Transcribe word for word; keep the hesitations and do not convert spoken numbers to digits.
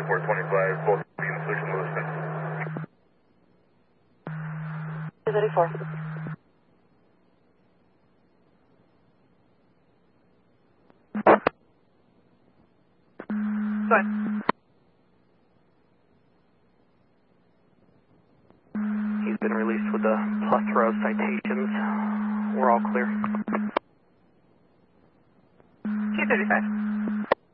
four twenty-five, both being solution Lewiston. two thirty-four. Go ahead. He's been released with a plethora of citations. We're all clear. two thirty-five.